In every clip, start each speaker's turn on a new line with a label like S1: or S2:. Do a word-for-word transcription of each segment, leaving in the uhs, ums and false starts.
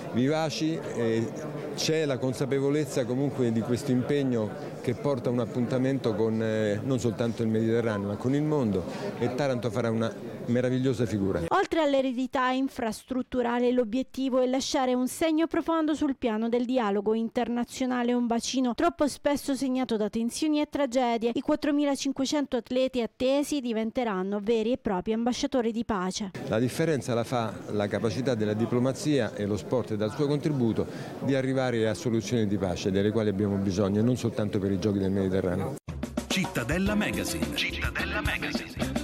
S1: vivaci e c'è la consapevolezza comunque di questo impegno che porta a un appuntamento con eh, non soltanto il Mediterraneo ma con il mondo, e Taranto farà una meravigliosa figura.
S2: Oltre all'eredità infrastrutturale, l'obiettivo è lasciare un segno profondo sul piano del dialogo internazionale, un bacino troppo spesso segnato da tensioni e tragedie. I quattromilacinquecento atleti attesi diventeranno veri e propri ambasciatori di pace.
S1: La differenza la fa la capacità della diplomazia e lo sport dal suo contributo di arrivare a soluzioni di pace delle quali abbiamo bisogno, non soltanto per i giochi del Mediterraneo.
S3: Cittadella Magazine. Cittadella Magazine.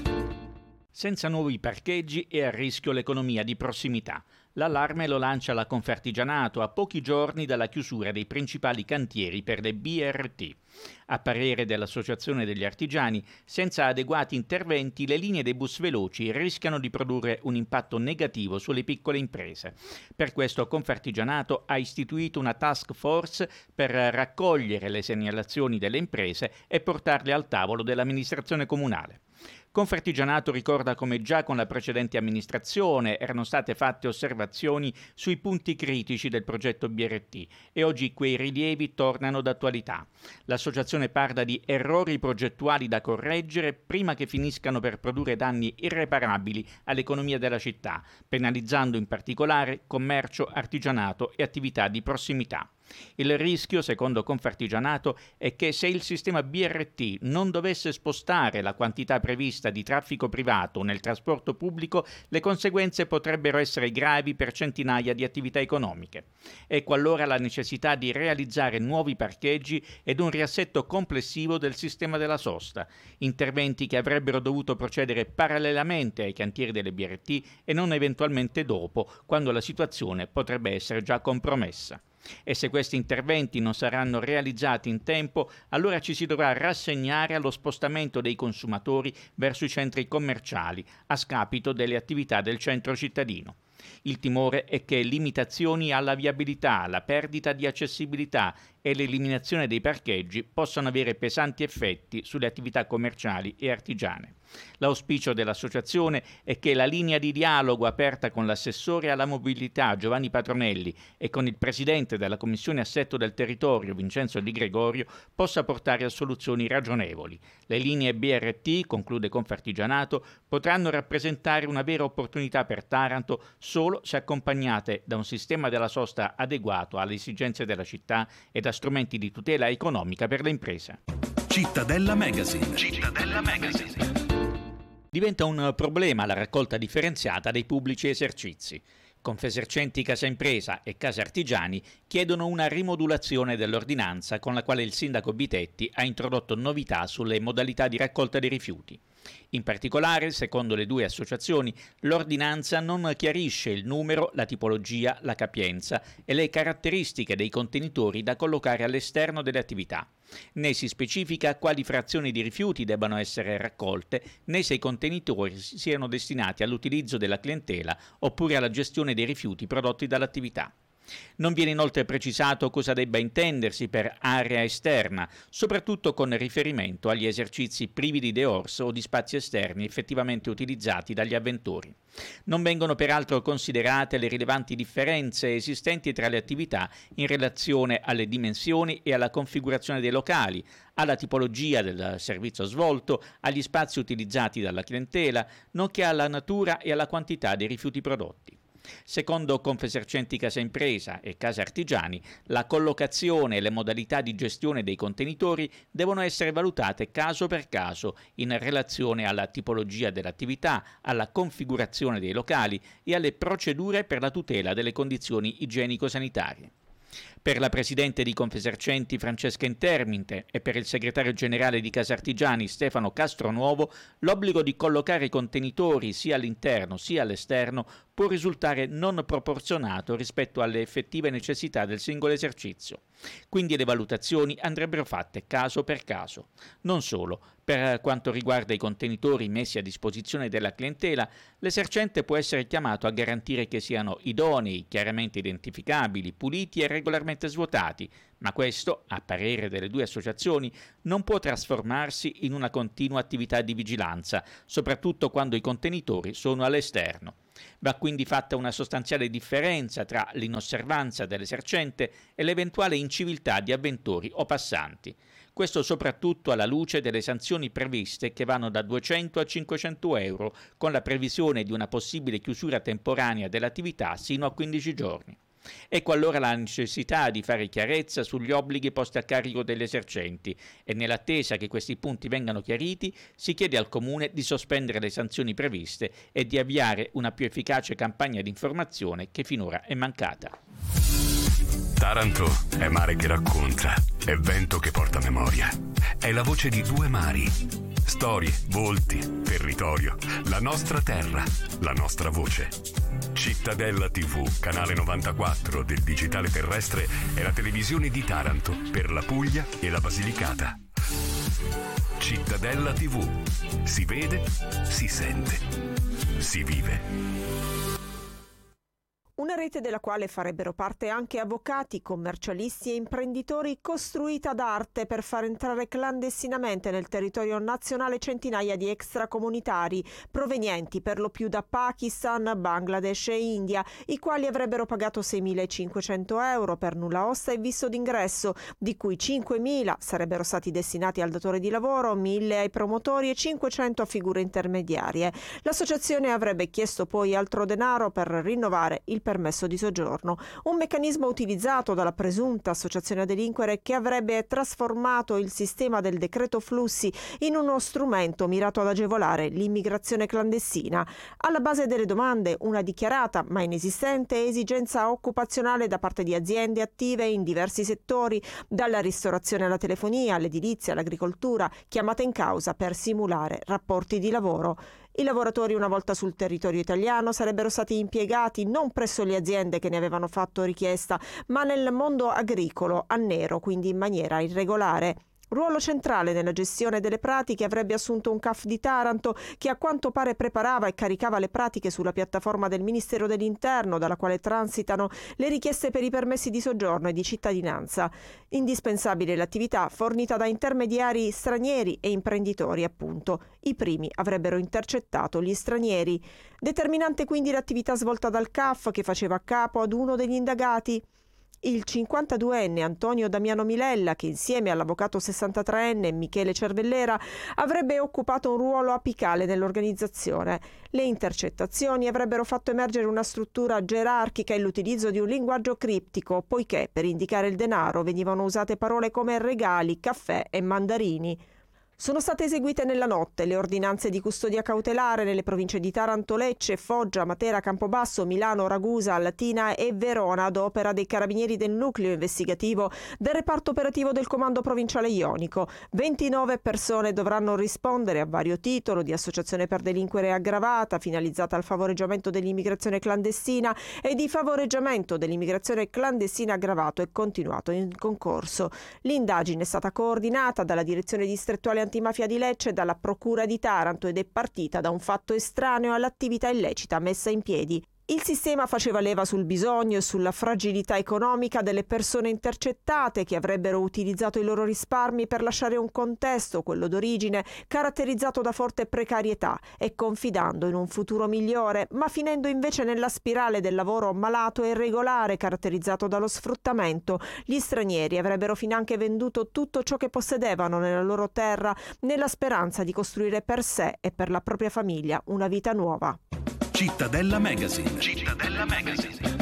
S4: Senza nuovi parcheggi è a rischio l'economia di prossimità. L'allarme lo lancia la Confartigianato a pochi giorni dalla chiusura dei principali cantieri per le B R T. A parere dell'Associazione degli Artigiani, senza adeguati interventi le linee dei bus veloci rischiano di produrre un impatto negativo sulle piccole imprese. Per questo Confartigianato ha istituito una task force per raccogliere le segnalazioni delle imprese e portarle al tavolo dell'amministrazione comunale. Confartigianato ricorda come già con la precedente amministrazione erano state fatte osservazioni sui punti critici del progetto B R T e oggi quei rilievi tornano d'attualità. L'associazione parla di errori progettuali da correggere prima che finiscano per produrre danni irreparabili all'economia della città, penalizzando in particolare commercio, artigianato e attività di prossimità. Il rischio, secondo Confartigianato, è che se il sistema B R T non dovesse spostare la quantità prevista di traffico privato nel trasporto pubblico, le conseguenze potrebbero essere gravi per centinaia di attività economiche. Ecco allora la necessità di realizzare nuovi parcheggi ed un riassetto complessivo del sistema della sosta, interventi che avrebbero dovuto procedere parallelamente ai cantieri delle B R T e non eventualmente dopo, quando la situazione potrebbe essere già compromessa. E se questi interventi non saranno realizzati in tempo, allora ci si dovrà rassegnare allo spostamento dei consumatori verso i centri commerciali, a scapito delle attività del centro cittadino. Il timore è che limitazioni alla viabilità, la perdita di accessibilità e l'eliminazione dei parcheggi possano avere pesanti effetti sulle attività commerciali e artigiane. L'auspicio dell'associazione è che la linea di dialogo aperta con l'assessore alla mobilità Giovanni Patronelli e con il presidente della Commissione Assetto del Territorio Vincenzo Di Gregorio possa portare a soluzioni ragionevoli. Le linee B R T, conclude Confartigianato, potranno rappresentare una vera opportunità per Taranto solo se accompagnate da un sistema della sosta adeguato alle esigenze della città e da strumenti di tutela economica per le imprese.
S3: Cittadella Magazine. Cittadella Magazine.
S4: Diventa un problema la raccolta differenziata dei pubblici esercizi. Confesercenti Casa Impresa e Casa Artigiani chiedono una rimodulazione dell'ordinanza con la quale il sindaco Bitetti ha introdotto novità sulle modalità di raccolta dei rifiuti. In particolare, secondo le due associazioni, l'ordinanza non chiarisce il numero, la tipologia, la capienza e le caratteristiche dei contenitori da collocare all'esterno delle attività. Né si specifica quali frazioni di rifiuti debbano essere raccolte, né se i contenitori siano destinati all'utilizzo della clientela oppure alla gestione dei rifiuti prodotti dall'attività. Non viene inoltre precisato cosa debba intendersi per area esterna, soprattutto con riferimento agli esercizi privi di dehors o di spazi esterni effettivamente utilizzati dagli avventori. Non vengono peraltro considerate le rilevanti differenze esistenti tra le attività in relazione alle dimensioni e alla configurazione dei locali, alla tipologia del servizio svolto, agli spazi utilizzati dalla clientela, nonché alla natura e alla quantità dei rifiuti prodotti. Secondo Confesercenti Casa Impresa e Casa Artigiani, la collocazione e le modalità di gestione dei contenitori devono essere valutate caso per caso in relazione alla tipologia dell'attività, alla configurazione dei locali e alle procedure per la tutela delle condizioni igienico-sanitarie. Per la presidente di Confesercenti Francesca Interminte e per il segretario generale di Casa Artigiani Stefano Castronuovo, l'obbligo di collocare i contenitori sia all'interno sia all'esterno può risultare non proporzionato rispetto alle effettive necessità del singolo esercizio. Quindi le valutazioni andrebbero fatte caso per caso. Non solo, per quanto riguarda i contenitori messi a disposizione della clientela, l'esercente può essere chiamato a garantire che siano idonei, chiaramente identificabili, puliti e regolarmente svuotati, ma questo, a parere delle due associazioni, non può trasformarsi in una continua attività di vigilanza, soprattutto quando i contenitori sono all'esterno. Va quindi fatta una sostanziale differenza tra l'inosservanza dell'esercente e l'eventuale inciviltà di avventori o passanti. Questo soprattutto alla luce delle sanzioni previste che vanno da duecento a cinquecento euro, con la previsione di una possibile chiusura temporanea dell'attività sino a quindici giorni. Ecco allora la necessità di fare chiarezza sugli obblighi posti a carico degli esercenti e, nell'attesa che questi punti vengano chiariti, si chiede al Comune di sospendere le sanzioni previste e di avviare una più efficace campagna di informazione che finora è mancata.
S3: Taranto è mare che racconta, è vento che porta memoria, è la voce di due mari. Storie, volti, territorio, la nostra terra, la nostra voce. Cittadella tivù, canale novantaquattro del digitale terrestre, è la televisione di Taranto per la Puglia e la Basilicata. Cittadella tivù. Si vede, si sente, si vive.
S5: Una rete della quale farebbero parte anche avvocati, commercialisti e imprenditori, costruita ad arte per far entrare clandestinamente nel territorio nazionale centinaia di extracomunitari provenienti per lo più da Pakistan, Bangladesh e India, i quali avrebbero pagato seimilacinquecento euro per nulla osta e visto d'ingresso, di cui cinquemila sarebbero stati destinati al datore di lavoro, mille ai promotori e cinquecento a figure intermediarie. L'associazione avrebbe chiesto poi altro denaro per rinnovare il permesso di soggiorno, un meccanismo utilizzato dalla presunta associazione a delinquere che avrebbe trasformato il sistema del decreto flussi in uno strumento mirato ad agevolare l'immigrazione clandestina. Alla base delle domande una dichiarata ma inesistente esigenza occupazionale da parte di aziende attive in diversi settori, dalla ristorazione alla telefonia, all'edilizia, all'agricoltura, chiamate in causa per simulare rapporti di lavoro. I lavoratori, una volta sul territorio italiano, sarebbero stati impiegati non presso le aziende che ne avevano fatto richiesta, ma nel mondo agricolo, a nero, quindi in maniera irregolare. Ruolo centrale nella gestione delle pratiche avrebbe assunto un C A F di Taranto che a quanto pare preparava e caricava le pratiche sulla piattaforma del Ministero dell'Interno, dalla quale transitano le richieste per i permessi di soggiorno e di cittadinanza. Indispensabile l'attività fornita da intermediari stranieri e imprenditori, appunto. I primi avrebbero intercettato gli stranieri. Determinante quindi l'attività svolta dal C A F, che faceva capo ad uno degli indagati. Il cinquantaduenne Antonio Damiano Milella, che insieme all'avvocato sessantatreenne Michele Cervellera avrebbe occupato un ruolo apicale nell'organizzazione. Le intercettazioni avrebbero fatto emergere una struttura gerarchica e l'utilizzo di un linguaggio criptico, poiché per indicare il denaro venivano usate parole come regali, caffè e mandarini. Sono state eseguite nella notte le ordinanze di custodia cautelare nelle province di Taranto, Lecce, Foggia, Matera, Campobasso, Milano, Ragusa, Latina e Verona ad opera dei carabinieri del nucleo investigativo del reparto operativo del comando provinciale ionico. ventinove persone dovranno rispondere a vario titolo di associazione per delinquere aggravata finalizzata al favoreggiamento dell'immigrazione clandestina e di favoreggiamento dell'immigrazione clandestina aggravato e continuato in concorso. L'indagine è stata coordinata dalla direzione distrettuale antimafia di Lecce e dalla procura di Taranto ed è partita da un fatto estraneo all'attività illecita messa in piedi. Il sistema faceva leva sul bisogno e sulla fragilità economica delle persone intercettate, che avrebbero utilizzato i loro risparmi per lasciare un contesto, quello d'origine, caratterizzato da forte precarietà e confidando in un futuro migliore, ma finendo invece nella spirale del lavoro malato e irregolare caratterizzato dallo sfruttamento. Gli stranieri avrebbero finanche venduto tutto ciò che possedevano nella loro terra nella speranza di costruire per sé e per la propria famiglia una vita nuova.
S3: Cittadella Magazine. Cittadella Magazine.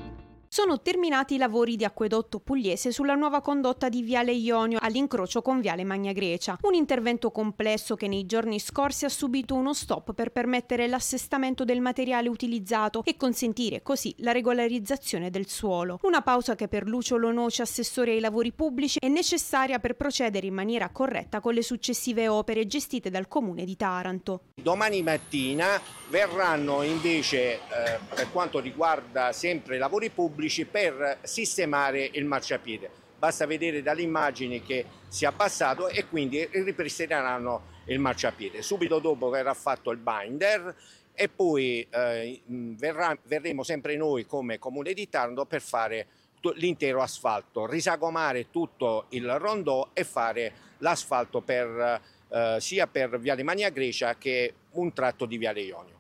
S6: Sono terminati i lavori di acquedotto pugliese sulla nuova condotta di Viale Ionio all'incrocio con Viale Magna Grecia. Un intervento complesso che nei giorni scorsi ha subito uno stop per permettere l'assestamento del materiale utilizzato e consentire così la regolarizzazione del suolo. Una pausa che per Lucio Lonoce, assessore ai lavori pubblici, è necessaria per procedere in maniera corretta con le successive opere gestite dal Comune di Taranto.
S7: Domani mattina verranno invece, eh, per quanto riguarda sempre i lavori pubblici, per sistemare il marciapiede. Basta vedere dalle immagini che si è abbassato e quindi ripristineranno il marciapiede. Subito dopo verrà fatto il binder e poi eh, verrà, verremo sempre noi come Comune di Taranto per fare l'intero asfalto, risagomare tutto il rondò e fare l'asfalto per, eh, sia per Viale Magna Grecia che un tratto di Viale Ionio.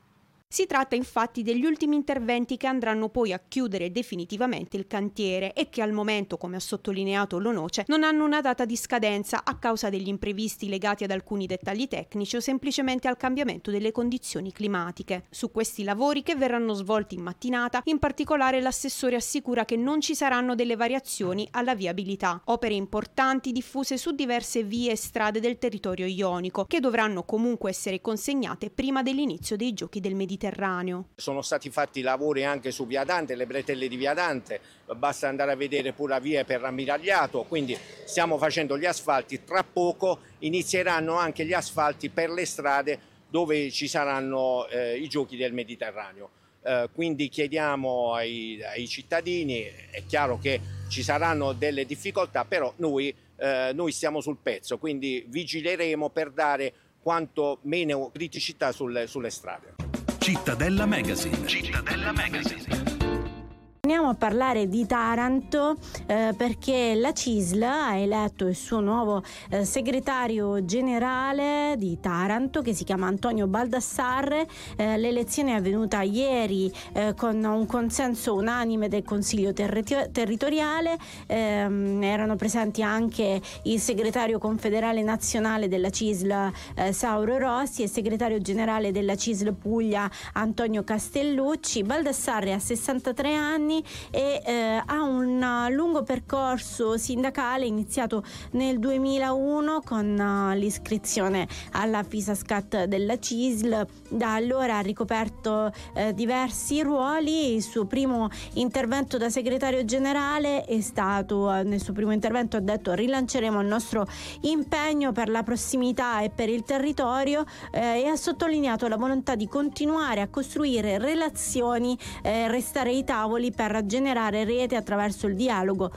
S6: Si tratta infatti degli ultimi interventi che andranno poi a chiudere definitivamente il cantiere e che al momento, come ha sottolineato l'Onoce, non hanno una data di scadenza a causa degli imprevisti legati ad alcuni dettagli tecnici o semplicemente al cambiamento delle condizioni climatiche. Su questi lavori, che verranno svolti in mattinata, in particolare l'assessore assicura che non ci saranno delle variazioni alla viabilità. Opere importanti diffuse su diverse vie e strade del territorio ionico, che dovranno comunque essere consegnate prima dell'inizio dei Giochi del Mediterraneo.
S7: Sono stati fatti lavori anche su Via Dante, le bretelle di Via Dante, basta andare a vedere pure la via per Ammiragliato, quindi stiamo facendo gli asfalti, tra poco inizieranno anche gli asfalti per le strade dove ci saranno eh, i Giochi del Mediterraneo. Eh, quindi chiediamo ai, ai cittadini, è chiaro che ci saranno delle difficoltà, però noi, eh, noi stiamo sul pezzo, quindi vigileremo per dare quanto meno criticità sulle, sulle strade.
S8: Cittadella Magazine. Cittadella Magazine.
S2: Andiamo a parlare di Taranto eh, perché la C I S L ha eletto il suo nuovo eh, segretario generale di Taranto, che si chiama Antonio Baldassarre. Eh, l'elezione è avvenuta ieri eh, con un consenso unanime del Consiglio terri- territoriale. Eh, erano presenti anche il segretario confederale nazionale della C I S L eh, Sauro Rossi e il segretario generale della C I S L Puglia Antonio Castellucci. Baldassarre ha sessantatré anni e eh, ha un lungo percorso sindacale iniziato nel duemilauno con uh, l'iscrizione alla FISASCAT della C I S L. Da allora ha ricoperto eh, diversi ruoli. Il suo primo intervento da segretario generale è stato, eh, nel suo primo intervento ha detto: rilanceremo il nostro impegno per la prossimità e per il territorio, eh, e ha sottolineato la volontà di continuare a costruire relazioni e eh, restare ai tavoli per generare rete attraverso il dialogo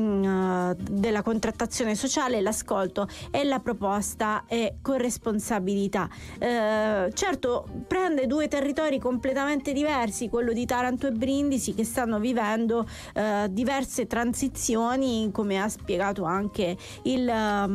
S2: mh, della contrattazione sociale, l'ascolto e la proposta e corresponsabilità. Eh, certo, prende due territori completamente diversi, quello di Taranto e Brindisi, che stanno vivendo eh, diverse transizioni, come ha spiegato anche il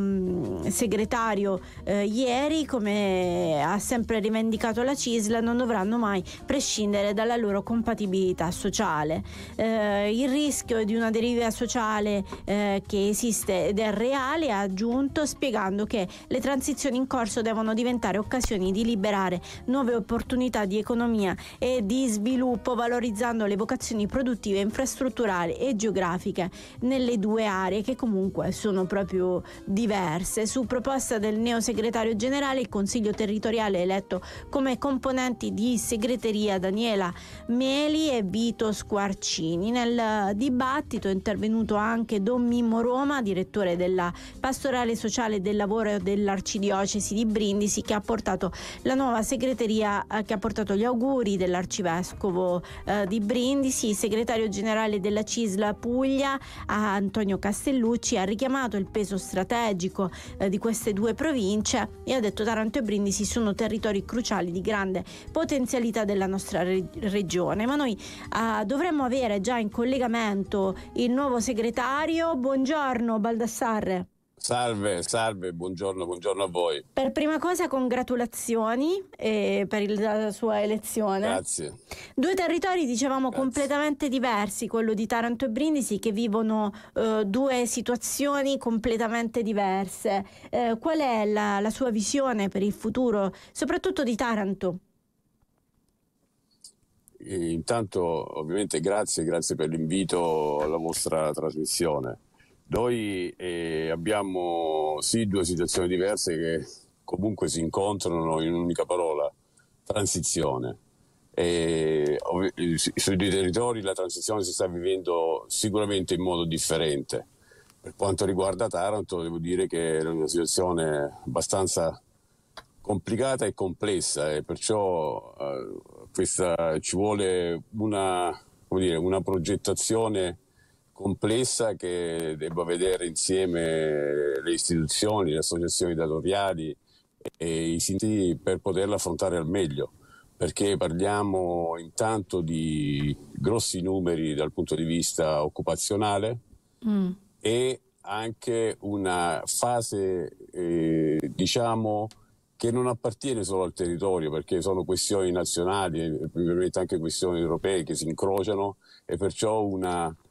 S2: um, segretario eh, ieri, come ha sempre rivendicato la C I S L, non dovranno mai prescindere dalla loro compatibilità sociale. Eh, il rischio di una deriva sociale eh, che esiste ed è reale, ha aggiunto, spiegando che le transizioni in corso devono diventare occasioni di liberare nuove opportunità di economia e di sviluppo, valorizzando le vocazioni produttive, infrastrutturali e geografiche nelle due aree, che comunque sono proprio diverse. Su proposta del neosegretario generale, il Consiglio territoriale ha eletto come componenti di segreteria Daniela Meli e Vito Squarcini. Nel dibattito è intervenuto anche Don Mimmo Roma, direttore della pastorale sociale del lavoro dell'arcidiocesi di Brindisi, che ha portato la nuova segreteria, eh, che ha portato gli auguri dell'arcivescovo eh, di Brindisi. Il segretario generale della C I S L Puglia, Antonio Castellucci, ha richiamato il peso strategico eh, di queste due province e ha detto: Taranto e Brindisi sono territori cruciali di grande potenzialità della nostra re- regione. Ma noi eh, dovremmo avere già in collegamento il nuovo segretario. Buongiorno Baldassarre.
S9: Salve, salve, buongiorno, buongiorno a voi.
S2: Per prima cosa congratulazioni eh, per il, la sua elezione.
S9: Grazie.
S2: Due territori, dicevamo,
S9: Grazie.
S2: completamente diversi, quello di Taranto e Brindisi, che vivono eh, due situazioni completamente diverse. Eh, qual è la, la sua visione per il futuro, soprattutto di Taranto?
S9: Intanto ovviamente grazie, grazie per l'invito alla vostra trasmissione. Noi eh, abbiamo sì due situazioni diverse che comunque si incontrano in un'unica parola: transizione. E, ov- sui due territori la transizione si sta vivendo sicuramente in modo differente. Per quanto riguarda Taranto, devo dire che è una situazione abbastanza complicata e complessa, e perciò eh, questa, ci vuole una, come dire, una progettazione complessa che debba vedere insieme le istituzioni, le associazioni datoriali e i sindacati per poterla affrontare al meglio, perché parliamo intanto di grossi numeri dal punto di vista occupazionale mm. e anche una fase eh, diciamo che non appartiene solo al territorio, perché sono questioni nazionali e probabilmente anche questioni europee che si incrociano, e perciò una